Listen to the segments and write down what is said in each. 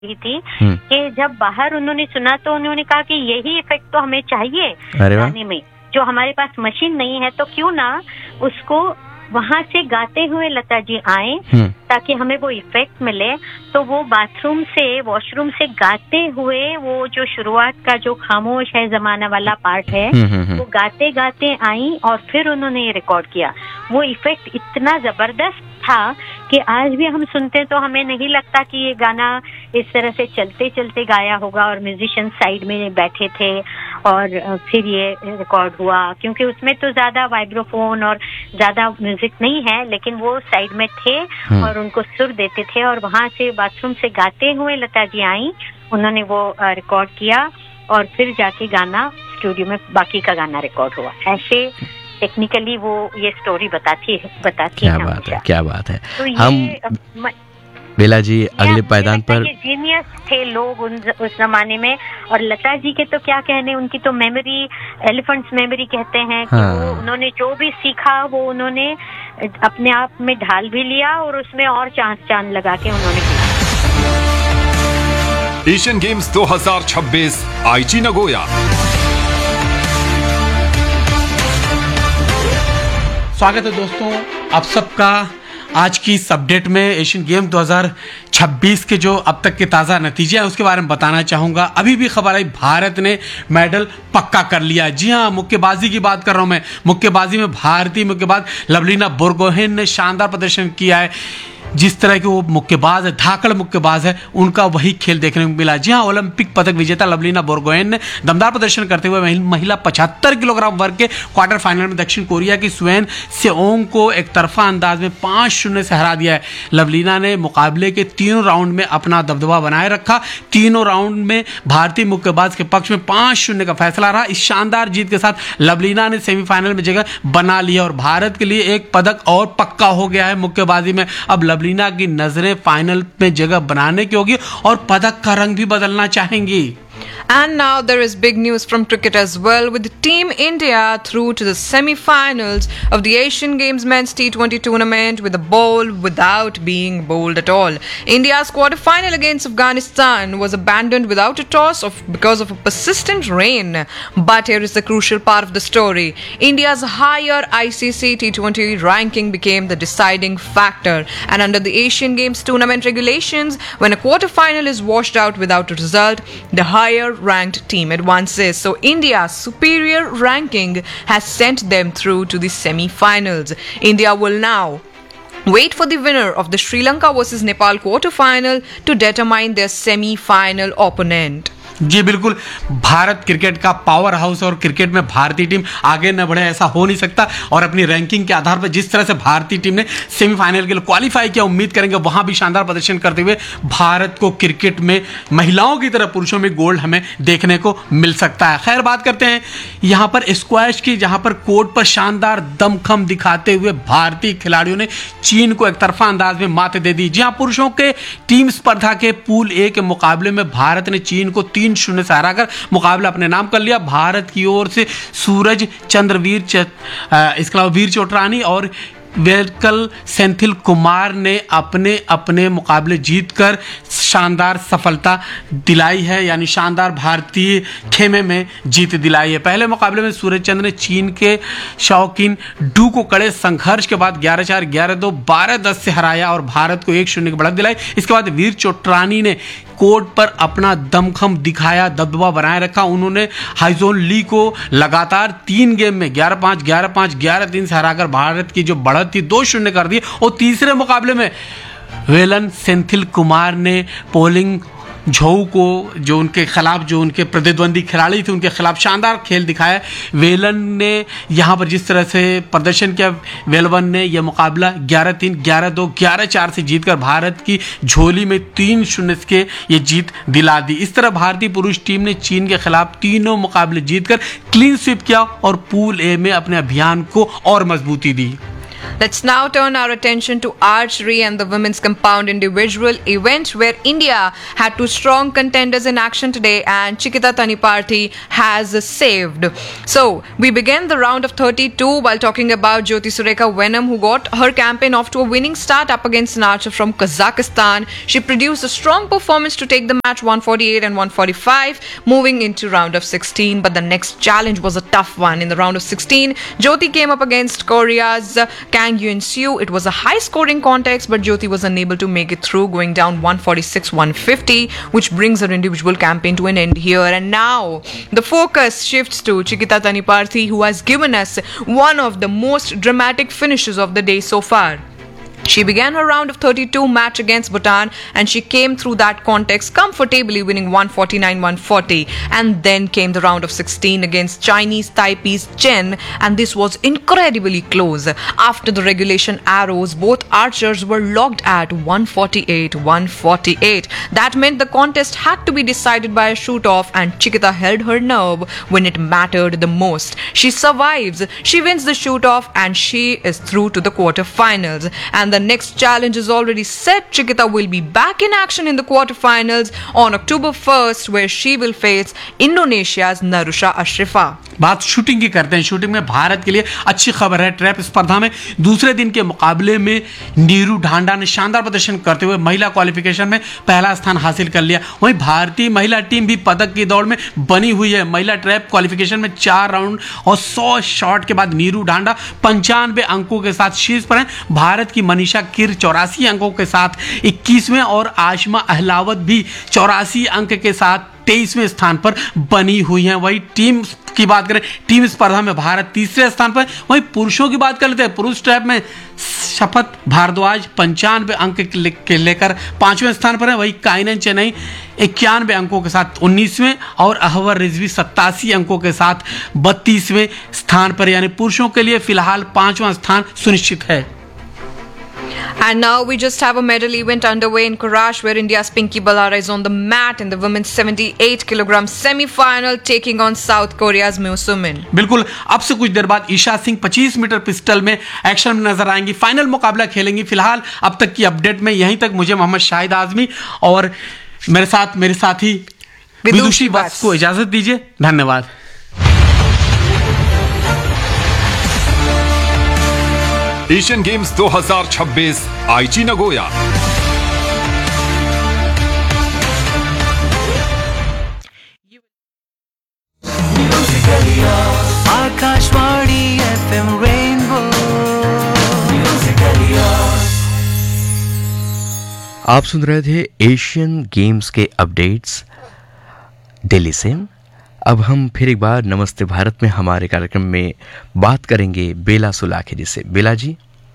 रही थी कि जब बाहर उन्होंने सुना तो उन्होंने कहा कि यही इफेक्ट तो हमें चाहिए गाने में, जो हमारे पास मशीन नहीं है, तो क्यों ना उसको वहां से गाते हुए लता जी आए ताकि हमें वो इफेक्ट मिले। तो वो बाथरूम से, वॉशरूम से गाते हुए वो जो शुरुआत का जो खामोश है जमाना वाला पार्ट है वो गाते गाते आई और फिर उन्होंने ये रिकॉर्ड किया। वो इफेक्ट इतना जबरदस्त था कि आज भी हम सुनते हैं तो हमें नहीं लगता कि ये गाना इस तरह से चलते चलते गाया होगा और म्यूजिशियन साइड में बैठे थे और फिर ये रिकॉर्ड हुआ, क्योंकि उसमें तो ज्यादा वाइब्रोफोन और ज्यादा म्यूजिक नहीं है, लेकिन वो साइड में थे और उनको सुर देते थे और वहां से बाथरूम से गाते हुए लता जी आई, उन्होंने वो रिकॉर्ड किया और फिर जाके गाना स्टूडियो में बाकी का गाना रिकॉर्ड हुआ। ऐसे टेक्निकली वो ये स्टोरी बताती है। क्या बात है। तो हम बेला जी अगले पायदान पर जीनियस थे लोग उस जमाने में, और लता जी के तो क्या कहने, उनकी तो मेमोरी, एलिफेंट्स मेमोरी कहते हैं कि वो उन्होंने जो भी सीखा वो उन्होंने अपने आप में ढाल भी लिया और उसमें और चांद लगा के उन्होंने किया। एशियन गेम्स 2026 आईची नगोया। स्वागत है दोस्तों आप सबका आज की इस अपडेट में। एशियन गेम 2026 के जो अब तक के ताज़ा नतीजे हैं उसके बारे में बताना चाहूँगा। अभी भी खबर आई भारत ने मेडल पक्का कर लिया। जी हाँ, मुक्केबाजी की बात कर रहा हूँ मैं। मुक्केबाजी में भारतीय मुक्केबाज लवलीना बोरगोहेन ने शानदार प्रदर्शन किया है। जिस तरह के वो मुक्केबाज है, धाकड़ मुक्केबाज है, उनका वही खेल देखने को मिला। जी हाँ, ओलंपिक पदक विजेता लवलीना बोरगोहेन ने दमदार प्रदर्शन करते हुए महिला 75 किलोग्राम वर्ग के क्वार्टर फाइनल में दक्षिण कोरिया की स्वेन सेओंग को एक तरफा अंदाज में 5-0 से हरा दिया है। लवलीना ने मुकाबले के तीनों राउंड में अपना दबदबा बनाए रखा। तीनों राउंड में भारतीय मुक्केबाज के पक्ष में 5-0 का फैसला रहा। इस शानदार जीत के साथ लवलीना ने सेमीफाइनल में जगह बना लिया और भारत के लिए एक पदक और पक्का हो गया है मुक्केबाजी में। अब लवलीना की नजरें फाइनल में जगह बनाने की होगी और पदक का रंग भी बदलना चाहेंगी। And now there is big news from cricket as well, with Team India through to the semi-finals of the Asian Games Men's T20 tournament with a bowl without being bowled at all. India's quarter-final against Afghanistan was abandoned without a toss because of a persistent rain. But here is the crucial part of the story. India's higher ICC T20 ranking became the deciding factor. And under the Asian Games tournament regulations, when a quarter-final is washed out without a result, the higher ranked team advances. So India's superior ranking has sent them through to the semi-finals. India will now wait for the winner of the Sri Lanka versus Nepal quarter-final to determine their semi-final opponent. जी बिल्कुल, Bharat cricket का power house और cricket में भारतीय team आगे न बढ़े ऐसा हो नहीं सकता। और अपनी रैंकिंग के आधार पर जिस तरह से भारतीय टीम ने सेमीफाइनल के लिए क्वालिफाई किया, उम्मीद करेंगे वहां भी शानदार प्रदर्शन करते हुए भारत को क्रिकेट में महिलाओं की तरह पुरुषों में गोल्ड हमें देखने को मिल सकता है। खैर, बात करते हैं यहाँ पर स्क्वैश की, जहां पर कोर्ट पर शानदार दमखम दिखाते हुए भारतीय खिलाड़ियों ने चीन को एक तरफा अंदाज में मात दे दी। जी हाँ, पुरुषों के टीम स्पर्धा के पूल ए के मुकाबले में भारत ने चीन को 3-0 से हराकर मुकाबला अपने नाम कर लिया। भारत की ओर से सूरज चंद्रवीर इसके अलावा वीर चोटरानी और वेलकल सेंथिल कुमार ने अपने अपने मुकाबले जीतकर शानदार सफलता दिलाई है, यानी शानदार भारतीय खेमे में जीत दिलाई है। पहले मुकाबले में सूरज चंद्र ने चीन के शौकीन डू को कड़े संघर्ष के बाद 11-4, 11-2, 12-10 से हराया और भारत को 1-0 की बढ़त दिलाई। इसके बाद वीर चोटरानी ने कोर्ट पर अपना दमखम दिखाया, दबदबा बनाए रखा। उन्होंने हाइजोन ली को लगातार 3 गेम में 11-5, 11-5, 11-3 से हराकर भारत की जो बढ़त थी 2-0 कर दी। और तीसरे मुकाबले में वेलन सेंथिल कुमार ने पोलिंग झोऊ को, जो उनके खिलाफ, जो उनके प्रतिद्वंदी खिलाड़ी थे, उनके खिलाफ शानदार खेल दिखाया। वेलन ने यहाँ पर जिस तरह से प्रदर्शन किया, वेलवन ने यह मुकाबला 11-3, 11-2, 11-4 से जीतकर भारत की झोली में 3-0 के ये जीत दिला दी। इस तरह भारतीय पुरुष टीम ने चीन के खिलाफ तीनों मुकाबले जीतकर क्लीन स्वीप किया और पूल ए में अपने अभियान को और मजबूती दी। Let's now turn our attention to archery and the women's compound individual event where India had two strong contenders in action today and Chikita Taniparthi has saved. So, we began the round of 32 while talking about Jyoti Surekha Venom, who got her campaign off to a winning start up against an archer from Kazakhstan. She produced a strong performance to take the match 148 and 145, moving into round of 16. But the next challenge was a tough one. In the round of 16, Jyoti came up against Korea's Kang Yun-soo. It was a high-scoring contest, but Jyoti was unable to make it through, going down 146-150, which brings her individual campaign to an end here. And now, the focus shifts to Chikita Taniparthi, who has given us one of the most dramatic finishes of the day so far. She began her round of 32 match against Bhutan and she came through that context comfortably, winning 149-140. And then came the round of 16 against Chinese Taipei's Chen, and this was incredibly close. After the regulation arrows, both archers were locked at 148-148. That meant the contest had to be decided by a shoot-off, and Chikita held her nerve when it mattered the most. She survives, she wins the shoot-off, and she is through to the quarterfinals. And the next challenge is already set. Chikita will be back in action in the quarterfinals on October 1st, where she will face Indonesia's Narusha Ashrifa. बात shooting की करते हैं। Shooting में भारत के लिए अच्छी खबर है। ट्रैप स्पर्धा में दूसरे दिन के मुकाबले में नीरू ढांडा ने शानदार प्रदर्शन करते हुए महिला क्वालिफिकेशन में पहला स्थान हासिल कर लिया। वहीं भारतीय महिला टीम भी पदक की दौड़ में बनी हुई है। महिला ट्रैप क्वालिफिकेशन में 4 राउंड और 100 शॉट के बाद नीरू ढांडा 95 अंकों के साथ शीर्ष पर है। भारत की मनीषा किर 84 अंकों के साथ 21वें और आशमा अहलावत भी 84 अंक के साथ 23वें स्थान पर बनी हुई हैं। वही टीम की बात करें, टीम स्पर्धा में भारत तीसरे स्थान पर। वहीं पुरुषों की बात कर लेते हैं। पुरुष ट्रैप में शपथ भारद्वाज 95 अंक के लेकर 5वें स्थान पर है। वही काइनन चेन्नई 91 अंकों के साथ 19वें और अहवर रिजवी 87 अंकों के साथ 32वें स्थान पर, यानी पुरुषों के लिए फिलहाल 5वां स्थान सुनिश्चित है। And now we just have a medal event underway in Karachi, where India's Pinky Balara is on the mat in the women's 78 kg semi-final, taking on South Korea's Meo Soo-min. बिल्कुल, अब से कुछ देर बाद ईशा सिंह 25 मीटर पिस्टल में action में नजर आएंगी। Final मुकाबला खेलेंगी। फिलहाल अब तक की अपडेट में यहीं तक। मुझे मोहम्मद शाहिद आजमी और मेरे साथी विदुषी वत्स को इजाजत दीजिए। धन्यवाद। एशियन गेम्स 2026 आईची नगोया। Akashvani FM rainbow. आप सुन रहे थे एशियन गेम्स के अपडेट्स दिल्ली से। अब हम फिर एक बार नमस्ते भारत में हमारे कार्यक्रम में बात करेंगे बेला सुलाखिरी से। बेला जी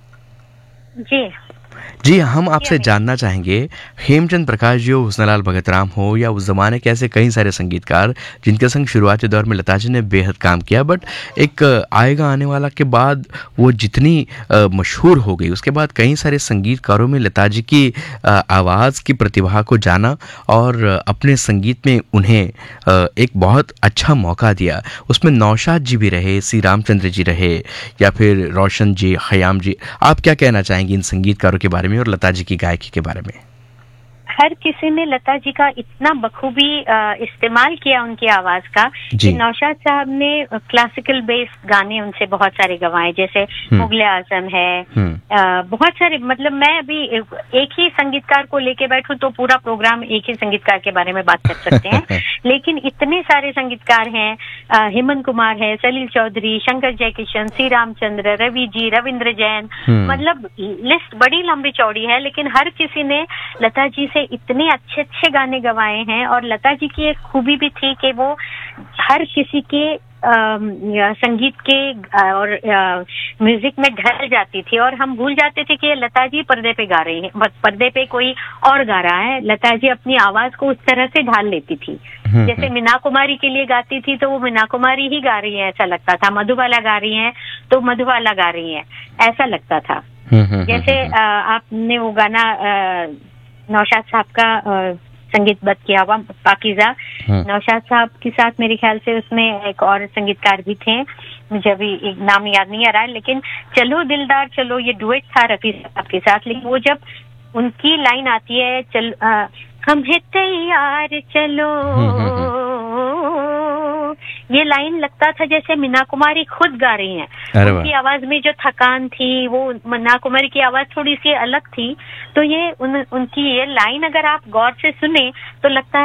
जी, हम आपसे जानना चाहेंगे, हेमचंद प्रकाश जी हो, हुस्नलाल भगतराम हो, या उस ज़माने के ऐसे कई सारे संगीतकार जिनके संग शुरुआती दौर में लता जी ने बेहद काम किया, बट एक आएगा आने वाला के बाद वो जितनी मशहूर हो गई, उसके बाद कई सारे संगीतकारों में लता जी की आवाज़ की प्रतिभा को जाना और अपने संगीत में उन्हें एक बहुत अच्छा मौका दिया। उसमें नौशाद जी भी रहे, सी रामचंद्र जी रहे, या फिर रोशन जी, खयाम जी। आप क्या कहना चाहेंगे इन संगीतकारों के बारे में और लता जी की गायकी के बारे में? हर किसी ने लता जी का इतना बखूबी इस्तेमाल किया उनकी आवाज का कि नौशाद साहब ने क्लासिकल बेस्ड गाने उनसे बहुत सारे गवाए, जैसे मुगले आजम है, बहुत सारे। मतलब मैं अभी एक ही संगीतकार को लेके बैठूं तो पूरा प्रोग्राम एक ही संगीतकार के बारे में बात कर सकते हैं लेकिन इतने सारे संगीतकार हैं। हेमंत कुमार है, सलील चौधरी, शंकर जयकिशन, सी रामचंद्र, रवि जी, रविंद्र जैन, मतलब लिस्ट बड़ी लंबी चौड़ी है। लेकिन हर किसी ने लता जी से इतने अच्छे अच्छे गाने गवाए हैं। और लता जी की एक खूबी भी थी कि वो हर किसी के संगीत के और म्यूजिक में ढल जाती थी और हम भूल जाते थे कि लता जी पर्दे पे गा रही हैं, पर्दे पे कोई और गा रहा है। लता जी अपनी आवाज को उस तरह से ढाल लेती थी, जैसे मीना कुमारी के लिए गाती थी तो वो मीना कुमारी ही गा रही है ऐसा लगता था, मधुबाला गा रही हैं तो मधुबाला गा रही हैं ऐसा लगता था। जैसे आपने वो गाना नौशाद साहब का संगीतबद्ध किया हुआ पाकीज़ा। नौशाद साहब के साथ मेरे ख्याल से उसमें एक और संगीतकार भी थे, मुझे अभी एक नाम याद नहीं आ रहा है, लेकिन चलो दिलदार चलो ये डुएट था रफी साहब के साथ। लेकिन वो जब उनकी लाइन आती है चल हम है तैयार चलो, ये लाइन लगता था जैसे मीना कुमारी खुद गा रही हैं। उनकी आवाज में जो थकान थी, वो मीना कुमारी की आवाज थोड़ी सी अलग थी। तो ये उनकी ये लाइन अगर आप गौर से सुने तो लगता है